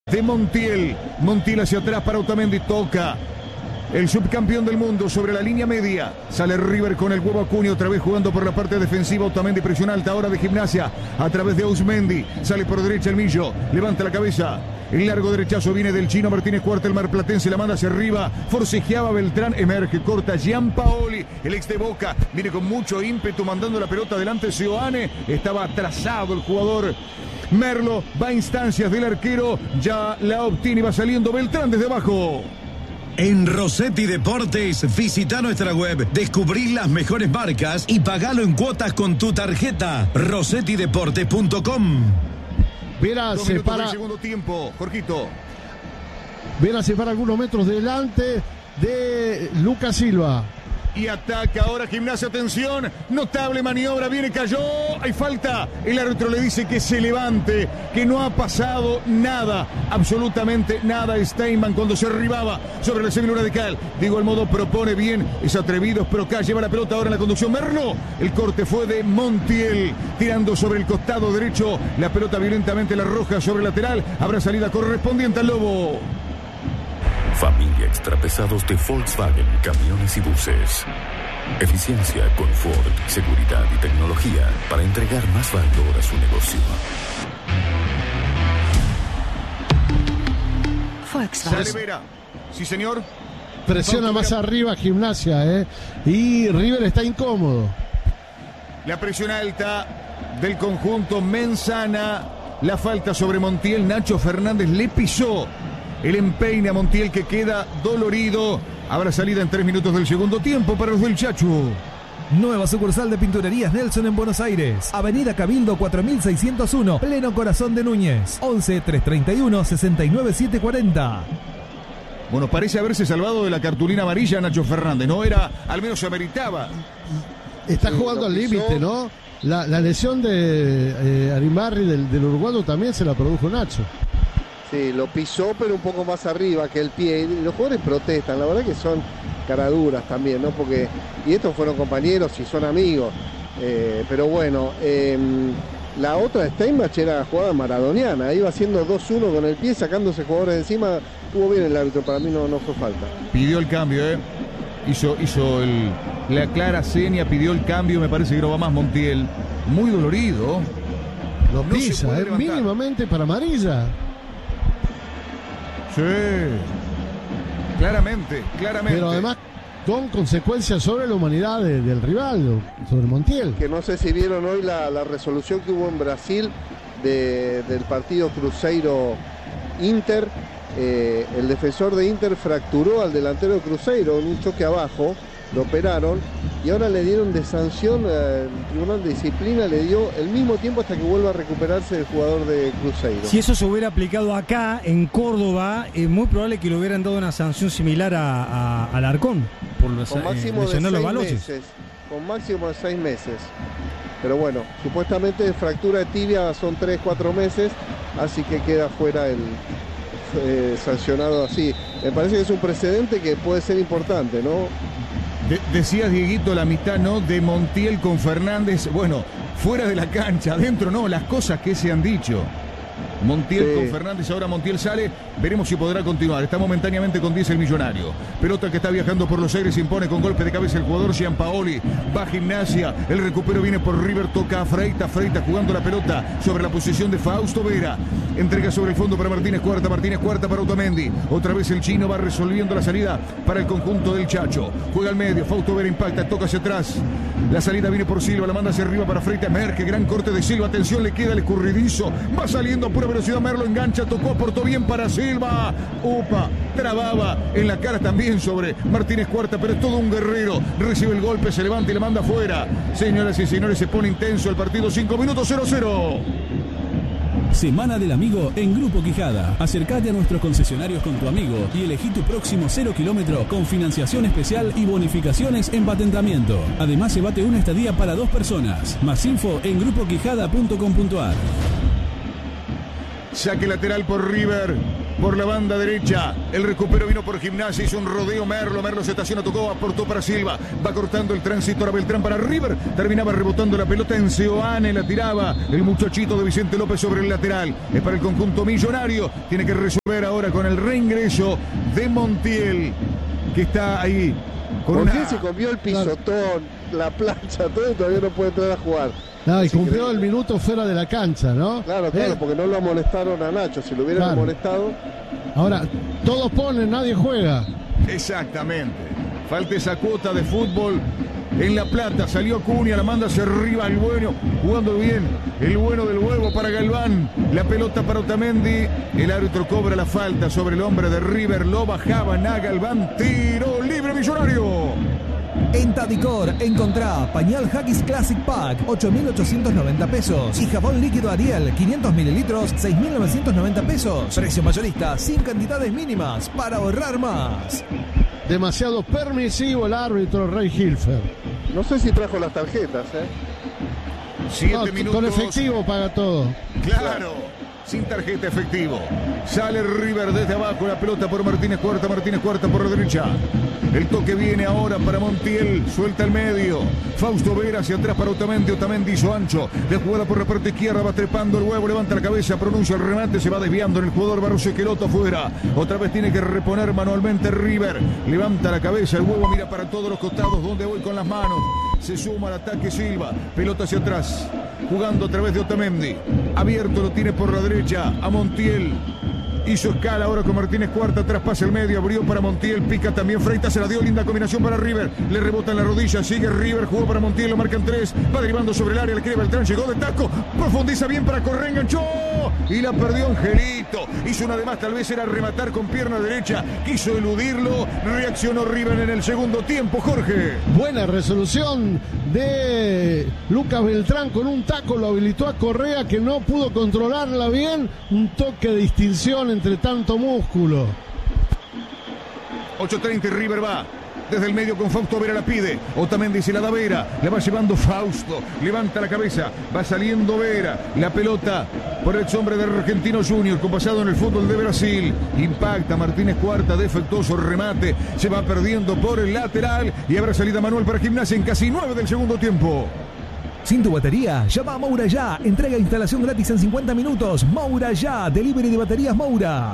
de Montiel. Montiel hacia atrás para Otamendi, toca. El subcampeón del mundo sobre la línea media. Sale River con el huevo Acuña, otra vez jugando por la parte defensiva. Otamendi, presión alta ahora de Gimnasia. A través de Ausmendi. Sale por derecha el Millo. Levanta la cabeza. El largo derechazo viene del chino Martínez Cuarta, el marplatense, la manda hacia arriba. Forcejeaba Beltrán, emerge, corta Gianpaoli. El ex de Boca viene con mucho ímpetu mandando la pelota adelante. Seoane. Estaba atrasado el jugador. Merlo va a instancias del arquero. Ya la obtiene y va saliendo Beltrán desde abajo. En Rossetti Deportes, visita nuestra web, descubrí las mejores marcas y pagalo en cuotas con tu tarjeta. rossettideportes.com. Vera se para. Segundo tiempo, Jorgito. Vera se para algunos metros delante de Lucas Silva. Y ataca ahora Gimnasia, atención, notable maniobra, viene, cayó, hay falta, el árbitro le dice que se levante, que no ha pasado nada, absolutamente nada. Steinman cuando se arribaba sobre la semiluna de Cal, de igual modo propone bien, es atrevido, pero acá lleva la pelota ahora en la conducción, Merlo, el corte fue de Montiel, tirando sobre el costado derecho, la pelota violentamente la roja sobre el lateral, habrá salida correspondiente al Lobo. Familia Extrapesados de Volkswagen, camiones y buses. Eficiencia, confort, seguridad y tecnología para entregar más valor a su negocio. Volkswagen. Sale Vera. Sí, señor. Presiona más arriba Gimnasia, y River está incómodo. La presión alta del conjunto Menzana. La falta sobre Montiel. Nacho Fernández le pisó. El empeine a Montiel que queda dolorido. Habrá salida en 3 minutos del segundo tiempo para los del Chacho. Nueva sucursal de Pinturerías Nelson en Buenos Aires. Avenida Cabildo 4601, pleno corazón de Núñez. 11-331-69740. Bueno, parece haberse salvado de la cartulina amarilla Nacho Fernández. No era, al menos se meritaba. Está jugando al límite, ¿no? La lesión de Arimarri del uruguayo también se la produjo Nacho. Sí, lo pisó, pero un poco más arriba que el pie. Y los jugadores protestan, la verdad que son caraduras también, ¿no? Porque, y estos fueron compañeros y son amigos. Pero bueno, la otra Steinbach era jugada maradoniana. Iba haciendo 2-1 con el pie, sacándose jugadores de encima. Estuvo bien el árbitro, para mí no fue falta. Pidió el cambio, Hizo la clara seña, pidió el cambio. Me parece que no va más Montiel. Muy dolorido. Lo pisa, mínimamente para amarilla. Sí, claramente. Pero además con consecuencias sobre la humanidad del rival, sobre Montiel. Que no sé si vieron hoy la resolución que hubo en Brasil del partido Cruzeiro-Inter. El defensor de Inter fracturó al delantero de Cruzeiro en un choque abajo, lo operaron y ahora le dieron de sanción, el Tribunal de Disciplina le dio el mismo tiempo hasta que vuelva a recuperarse el jugador de Cruzeiro. Si eso se hubiera aplicado acá, en Córdoba, es muy probable que le hubieran dado una sanción similar a Alarcón, por los, con máximo de 6 meses. Con máximo de 6 meses. Pero bueno, supuestamente fractura de tibia son 3-4 meses, así que queda fuera el sancionado así. Me parece que es un precedente que puede ser importante, ¿no? Decías, Dieguito, la amistad, ¿no?, de Montiel con Fernández. Bueno, fuera de la cancha, adentro no, las cosas que se han dicho. Montiel con Fernández, ahora Montiel sale, veremos si podrá continuar. Está momentáneamente con 10 el millonario. Pelota que está viajando por los aires, se impone con golpe de cabeza el jugador Gianpaoli. Va a Gimnasia, el recupero viene por River, toca a Freita jugando la pelota sobre la posición de Fausto Vera. Entrega sobre el fondo para Martínez Cuarta para Otamendi. Otra vez el chino va resolviendo la salida para el conjunto del Chacho. Juega al medio, Fausto Vera impacta, toca hacia atrás. La salida viene por Silva, la manda hacia arriba para Freita, emerge, gran corte de Silva, atención, le queda el escurridizo. Va saliendo a pura velocidad, Merlo engancha, tocó, aportó bien para Silva. Upa, trababa en la cara también sobre Martínez Cuarta, pero es todo un guerrero. Recibe el golpe, se levanta y le manda afuera. Señoras y señores, se pone intenso el partido, 5 minutos, 0-0. Semana del Amigo en Grupo Quijada. Acércate a nuestros concesionarios con tu amigo y elegí tu próximo 0 kilómetro con financiación especial y bonificaciones en patentamiento. Además, se bate una estadía para 2 personas. Más info en grupoquijada.com.ar. Saque lateral por River. por la banda derecha. El recupero vino por Gimnasia, hizo un rodeo Merlo se estaciona, tocó, aportó para Silva. Va cortando el tránsito a Beltrán para River. Terminaba rebotando la pelota en Seoane, la tiraba el muchachito de Vicente López sobre el lateral. Es para el conjunto millonario. Tiene que resolver ahora con el reingreso de Montiel, que está ahí. Montiel se comió el pisotón, la plancha, todo, y todavía no puede entrar a jugar. Y cumplió el minuto fuera de la cancha, ¿no? Claro, porque no lo amonestaron a Nacho. Si lo hubieran amonestado. Ahora, todos ponen, nadie juega. Exactamente. Falta esa cuota de fútbol en La Plata. Salió Acuña, la manda hacia arriba el bueno, jugando bien. El bueno del huevo para Galván. La pelota para Otamendi. El árbitro cobra la falta sobre el hombre de River. Lo bajaban a Galván. Tiro libre millonario. En Tadicor encontrá pañal Haggis Classic Pack, 8.890 pesos. Y jabón líquido Ariel, 500 mililitros, 6.990 pesos. Precio mayorista, sin cantidades mínimas, para ahorrar más. Demasiado permisivo el árbitro Rey Hilfer. No sé si trajo las tarjetas, 7 minutos. Con efectivo paga todo. Claro. Sin tarjeta, efectivo. Sale River desde abajo, la pelota por Martínez Cuarta por la derecha. El toque viene ahora para Montiel, suelta el medio. Fausto Vera hacia atrás para Otamendi hizo ancho. De jugada por la parte izquierda, va trepando el huevo, levanta la cabeza, pronuncia el remate, se va desviando en el jugador Barros Esqueloto afuera. Otra vez tiene que reponer manualmente River. Levanta la cabeza, el huevo mira para todos los costados, donde voy con las manos. Se suma al ataque Silva, pelota hacia atrás, jugando a través de Otamendi. Abierto lo tiene por la derecha a Montiel. Hizo escala ahora con Martínez Cuarta, traspasa el medio, abrió para Montiel, pica también Freitas, se la dio, linda combinación para River, le rebota en la rodilla, sigue River, jugó para Montiel, lo marcan 3, va derivando sobre el área, le quiere Beltrán, llegó de taco, profundiza bien para Correa, enganchó y la perdió Angelito, hizo una de más, tal vez era rematar con pierna derecha, quiso eludirlo, reaccionó River en el segundo tiempo, Jorge. Buena resolución de Lucas Beltrán con un taco, lo habilitó a Correa que no pudo controlarla bien, un toque de distinción entre tanto músculo. 8:30 River va desde el medio con Fausto Vera, la pide Otamendi, se la da Vera, la va llevando Fausto, levanta la cabeza, va saliendo Vera, la pelota por el hombre de Argentino Junior, con pasado en el fútbol de Brasil, impacta Martínez Cuarta, defectuoso remate, se va perdiendo por el lateral y habrá salida manual para Gimnasia en casi 9 del segundo tiempo. Sin tu batería, llama a Moura Ya. Entrega e instalación gratis en 50 minutos. Moura Ya, delivery de baterías Moura.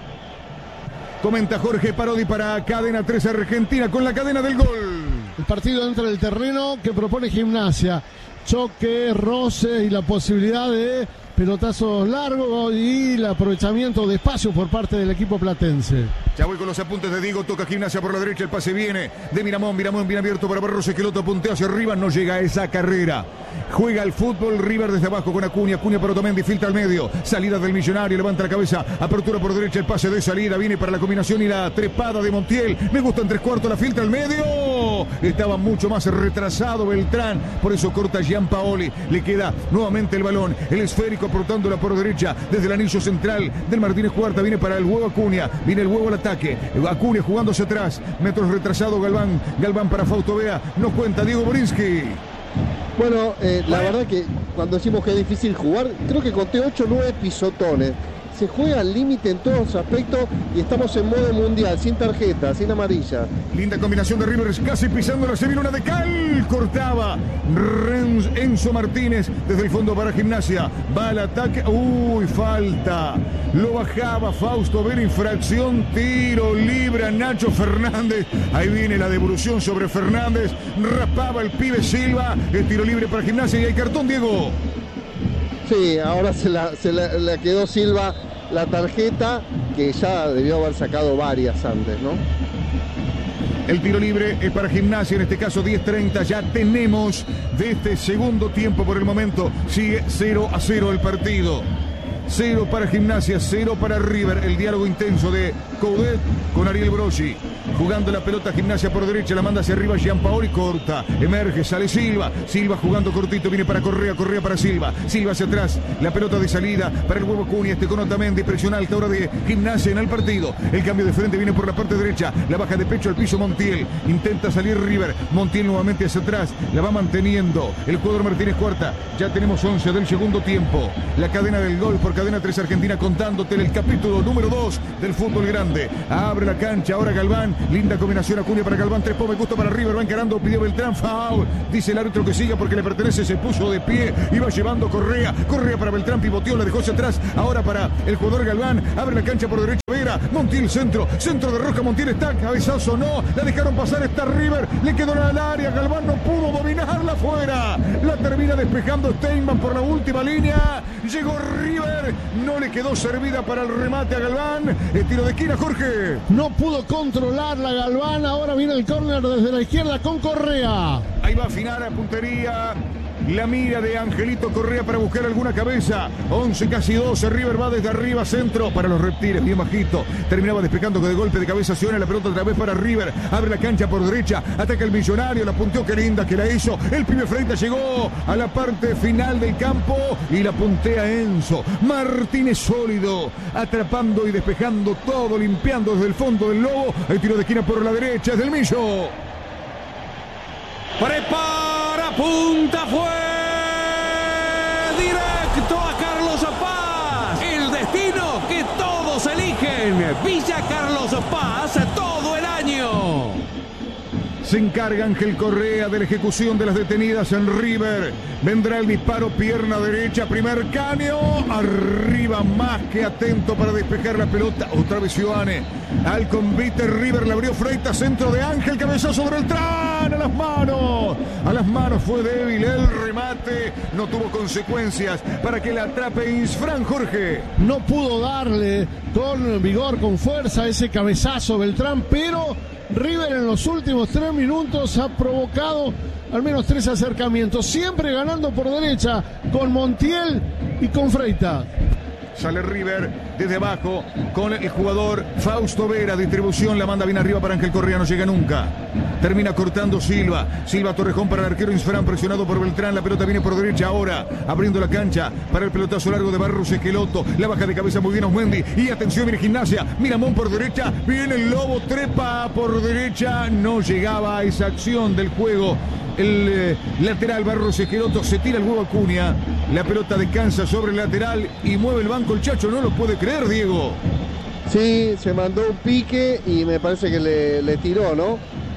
Comenta Jorge Parodi para Cadena 3 Argentina con la cadena del gol. El partido dentro del terreno que propone Gimnasia. Choque, roce y la posibilidad de pelotazos largos y el aprovechamiento de espacio por parte del equipo platense. Ya voy con los apuntes de Diego, toca Gimnasia por la derecha, el pase viene de Miramón bien abierto para Barros Esqueloto, puntea hacia arriba, no llega a esa carrera. Juega el fútbol River desde abajo con Acuña para Otamendi, filtra al medio, salida del Millonario, levanta la cabeza, apertura por derecha, el pase de salida, viene para la combinación y la trepada de Montiel, me gusta en 3/4, la filtra al medio, estaba mucho más retrasado Beltrán, por eso corta Gianpaoli, le queda nuevamente el balón, el esférico aportándola por derecha, desde el anillo central del Martínez Cuarta, viene para el huevo Acuña, viene el huevo al ataque, Acuña jugándose atrás, metros retrasado Galván para Fausto Vea, nos cuenta Diego Borinsky. Bueno, la verdad que cuando decimos que es difícil jugar, creo que conté 8 o 9 pisotones. Se juega al límite en todos los aspectos y estamos en modo mundial, sin tarjeta, sin amarilla. Linda combinación de River, casi pisándola, se viene una de Cal, cortaba Enzo Martínez desde el fondo para Gimnasia, va al ataque, uy, falta, lo bajaba Fausto Vera, infracción, tiro libre a Nacho Fernández, ahí viene la devolución sobre Fernández, raspaba el pibe Silva, el tiro libre para Gimnasia y hay cartón, Diego. Sí, ahora se la quedó Silva la tarjeta, que ya debió haber sacado varias antes, ¿no? El tiro libre es para Gimnasia, en este caso 10:30, ya tenemos de este segundo tiempo por el momento, sigue 0-0 el partido. 0 para Gimnasia, 0 para River, el diálogo intenso de Coudet con Ariel Broggi. jugando la pelota Gimnasia por derecha, la manda hacia arriba Gianpaoli, corta, emerge, sale Silva, Silva jugando cortito, viene para Correa, Correa para Silva, Silva hacia atrás, la pelota de salida para el huevo Cunha, con Otamendi, presiona alta hora de Gimnasia en el partido, el cambio de frente viene por la parte derecha, la baja de pecho al piso Montiel, intenta salir River, Montiel nuevamente hacia atrás, la va manteniendo el jugador Martínez Cuarta, ya tenemos 11 del segundo tiempo, la cadena del gol por Cadena 3 Argentina contándote el capítulo número 2 del fútbol grande, abre la cancha ahora Galván, linda combinación Acuña para Galván, 3 me gusta para River, va encarando, pidió Beltrán, foul, dice el árbitro que siga porque le pertenece, se puso de pie, iba llevando Correa para Beltrán, pivoteó, la dejó hacia atrás, ahora para el jugador Galván, abre la cancha por derecha Vera, Montiel centro de Roca, Montiel está, cabezazo no, la dejaron pasar, está River, le quedó al área, Galván no pudo dominarla afuera, la termina despejando Steinman por la última línea, llegó River, no le quedó servida para el remate a Galván, el tiro de esquina Jorge. No pudo controlar la Galván, ahora viene el córner desde la izquierda con Correa. Ahí va a afinar a puntería. La mira de Angelito Correa para buscar alguna cabeza. 11, casi 12. River va desde arriba, centro para los reptiles, bien bajito. Terminaba despejando con el golpe de cabeza. Suena la pelota otra vez para River. Abre la cancha por derecha. Ataca el Millonario. La punteó, qué linda que la hizo. El pibe Freita llegó a la parte final del campo y la puntea Enzo. Martínez sólido. Atrapando y despejando todo. Limpiando desde el fondo del Lobo. El tiro de esquina por la derecha. Es del Millo. Prepara, punta, fue directo a Carlos Paz. El destino que todos eligen. Villa Carlos Paz todo el año. Se encarga Ángel Correa de la ejecución de las detenidas en River. Vendrá el disparo, pierna derecha, primer caño. Arriba, más que atento para despejar la pelota. Otra vez Ioane. Al convite River, la abrió Freita, centro de Ángel, cabezazo de Beltrán. A las manos. A las manos fue débil el remate. No tuvo consecuencias para que la atrape Insfrán, Jorge. No pudo darle con vigor, con fuerza ese cabezazo Beltrán, pero River en los últimos 3 minutos ha provocado al menos 3 acercamientos, siempre ganando por derecha con Montiel y con Freita. Sale River desde abajo con el jugador Fausto Vera. Distribución, la manda bien arriba para Ángel Correa, no llega nunca. Termina cortando Silva. Silva Torrejón para el arquero Insfrán, presionado por Beltrán. La pelota viene por derecha ahora, abriendo la cancha para el pelotazo largo de Barros Esqueloto. La baja de cabeza muy bien Osmendi. Y atención, viene Gimnasia. Miramón por derecha. Viene el Lobo, trepa por derecha. No llegaba a esa acción del juego. El lateral Barros Esqueloto, se tira el huevo Acuña, la pelota descansa sobre el lateral y mueve el banco el Chacho, no lo puede creer, Diego. Sí, se mandó un pique y me parece que le tiró, ¿no?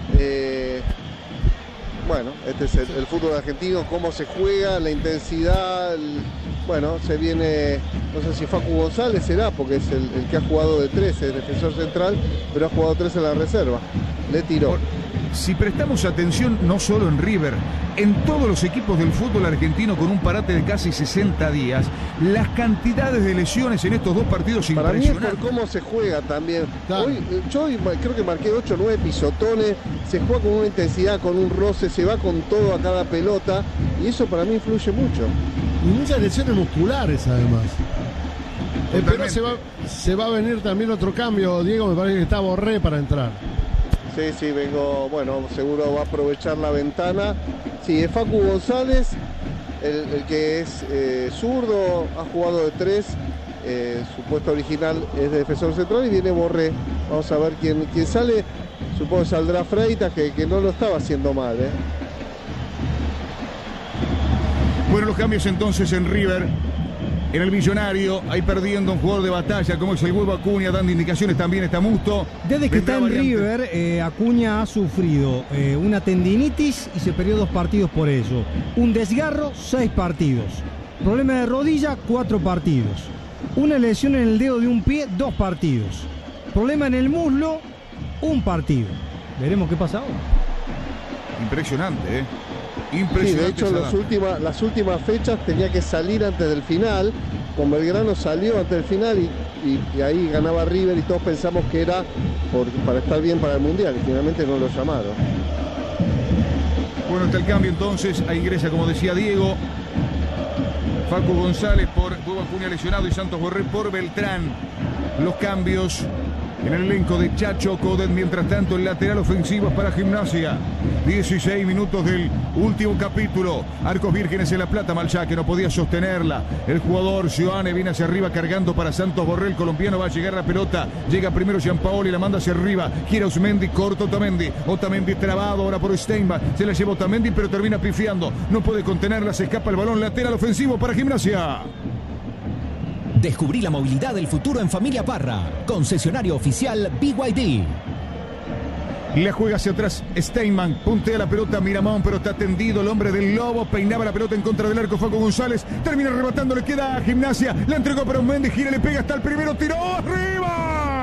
Bueno, este es el fútbol argentino, cómo se juega, la intensidad, bueno, se viene, no sé si Facu González será, porque es el que ha jugado de 13, el defensor central, pero ha jugado 13 en la reserva, le tiró. Si prestamos atención, no solo en River, en todos los equipos del fútbol argentino con un parate de casi 60 días, las cantidades de lesiones en estos 2 partidos impresionantes. Para mí es por cómo se juega también. Hoy, yo creo que marqué 8 o 9 pisotones, se juega con una intensidad, con un roce, se va con todo a cada pelota y eso para mí influye mucho. Y muchas lesiones musculares además. Pero se va a venir también otro cambio, Diego, me parece que está Borré para entrar. Sí, vengo, bueno, seguro va a aprovechar la ventana. Sí, es Facu González, el que es zurdo, ha jugado de 3, su puesto original es de defensor central y viene Borré. Vamos a ver quién sale, supongo que saldrá Freita, que no lo estaba haciendo mal. Bueno, los cambios entonces en River. En el Millonario, ahí perdiendo un jugador de batalla como es el huevo Acuña, dando indicaciones también está Musto. Desde que está en River, Acuña ha sufrido una tendinitis y se perdió 2 partidos por eso. Un desgarro, 6 partidos. Problema de rodilla, 4 partidos. Una lesión en el dedo de un pie, 2 partidos. Problema en el muslo, 1 partido. Veremos qué pasa ahora. Impresionante, ¿eh? Sí, de hecho las últimas fechas tenía que salir antes del final. Con Belgrano salió antes del final y ahí ganaba River y todos pensamos que era para estar bien para el Mundial y finalmente no lo llamaron. Bueno, está el cambio entonces, ahí ingresa, como decía Diego, Facu González por Hugo Acuña lesionado y Santos Borré por Beltrán. Los cambios en el elenco de Chacho Coudet. Mientras tanto, el lateral ofensivo para Gimnasia. 16 minutos del último capítulo. Arcos Vírgenes en La Plata. Malchá que no podía sostenerla. El jugador Joane viene hacia arriba cargando para Santos Borrell. Colombiano va a llegar la pelota. Llega primero Gianpaoli, la manda hacia arriba. Gira Osmendi, corta Otamendi. Otamendi trabado ahora por Steinbach. Se la lleva Otamendi, pero termina pifiando. No puede contenerla, se escapa el balón. Lateral ofensivo para Gimnasia. Descubrí la movilidad del futuro en Familia Parra. Concesionario oficial BYD. La juega hacia atrás Steinman, puntea la pelota Miramón, pero está tendido el hombre del Lobo, peinaba la pelota en contra del arco Facu González, termina rematando, le queda a Gimnasia, la entregó para un Mendy, gira, le pega hasta el primero, tiró, ¡arriba!